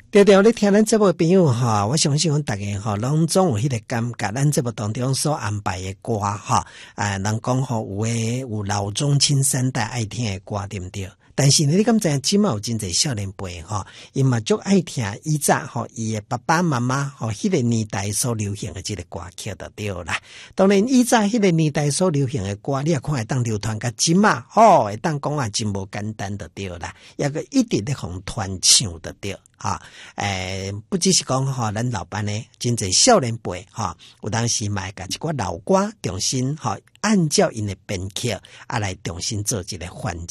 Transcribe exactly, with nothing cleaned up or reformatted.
对对，你听咱这部朋友哈，我相信大家哈，拢总有迄个感觉，咱这部当中所安排的歌哈，啊，人讲吼有诶有老中青三代爱听的歌，对不对？但是呢，你敢知即嘛有真侪少年辈吼，伊嘛足爱听以前吼伊诶爸爸妈妈吼迄个年代所流行的即个歌曲就对啦。当然以前迄个年代所流行的歌，你也看会当流传甲即嘛，吼会当讲啊真无简单就对啦，抑个一直咧互传唱就对。哈，诶、呃，不只是讲吼，咱老班呢，真侪少年辈哈，有当时买甲一寡老歌重新哈，按照因的编曲啊来重新做一个翻